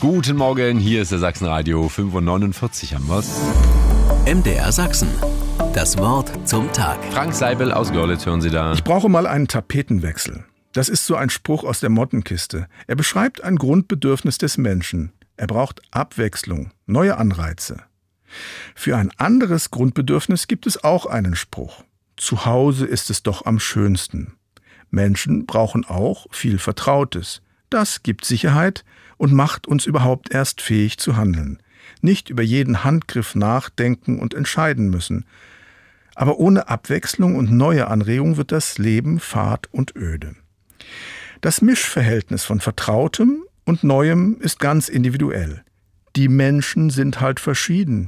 Guten Morgen, hier ist der Sachsenradio 5:49 haben wir's. MDR Sachsen. Das Wort zum Tag. Frank Seibel aus Görlitz hören Sie da. Ich brauche mal einen Tapetenwechsel. Das ist so ein Spruch aus der Mottenkiste. Er beschreibt ein Grundbedürfnis des Menschen. Er braucht Abwechslung, neue Anreize. Für ein anderes Grundbedürfnis gibt es auch einen Spruch. Zu Hause ist es doch am schönsten. Menschen brauchen auch viel Vertrautes. Das gibt Sicherheit und macht uns überhaupt erst fähig zu handeln. Nicht über jeden Handgriff nachdenken und entscheiden müssen. Aber ohne Abwechslung und neue Anregung wird das Leben fad und öde. Das Mischverhältnis von Vertrautem und Neuem ist ganz individuell. Die Menschen sind halt verschieden.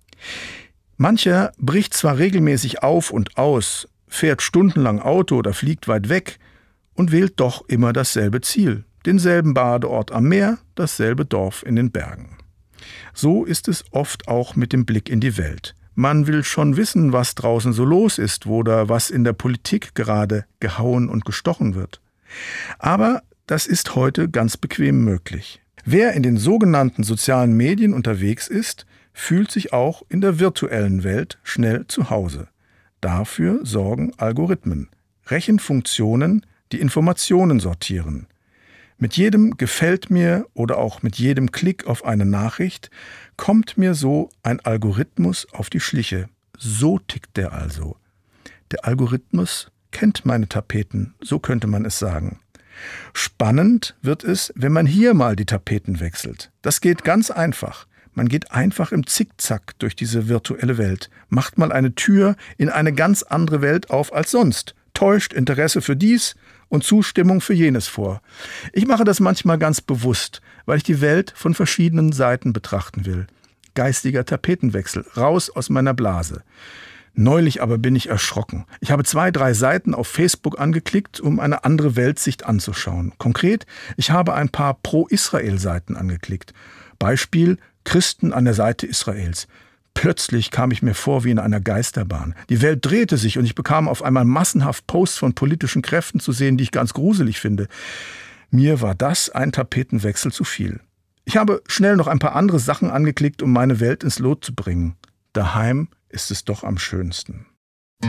Mancher bricht zwar regelmäßig auf und aus, fährt stundenlang Auto oder fliegt weit weg und wählt doch immer dasselbe Ziel. Denselben Badeort am Meer, dasselbe Dorf in den Bergen. So ist es oft auch mit dem Blick in die Welt. Man will schon wissen, was draußen so los ist oder was in der Politik gerade gehauen und gestochen wird. Aber das ist heute ganz bequem möglich. Wer in den sogenannten sozialen Medien unterwegs ist, fühlt sich auch in der virtuellen Welt schnell zu Hause. Dafür sorgen Algorithmen, Rechenfunktionen, die Informationen sortieren. Mit jedem Gefällt mir oder auch mit jedem Klick auf eine Nachricht kommt mir so ein Algorithmus auf die Schliche. So tickt der also. Der Algorithmus kennt meine Tapeten, so könnte man es sagen. Spannend wird es, wenn man hier mal die Tapeten wechselt. Das geht ganz einfach. Man geht einfach im Zickzack durch diese virtuelle Welt, macht mal eine Tür in eine ganz andere Welt auf als sonst, täuscht Interesse für dies und Zustimmung für jenes vor. Ich mache das manchmal ganz bewusst, weil ich die Welt von verschiedenen Seiten betrachten will. Geistiger Tapetenwechsel, raus aus meiner Blase. Neulich aber bin ich erschrocken. Ich habe 2, 3 Seiten auf Facebook angeklickt, um eine andere Weltsicht anzuschauen. Konkret, ich habe ein paar Pro-Israel-Seiten angeklickt. Beispiel: Christen an der Seite Israels. Plötzlich kam ich mir vor wie in einer Geisterbahn. Die Welt drehte sich und ich bekam auf einmal massenhaft Posts von politischen Kräften zu sehen, die ich ganz gruselig finde. Mir war das ein Tapetenwechsel zu viel. Ich habe schnell noch ein paar andere Sachen angeklickt, um meine Welt ins Lot zu bringen. Daheim ist es doch am schönsten.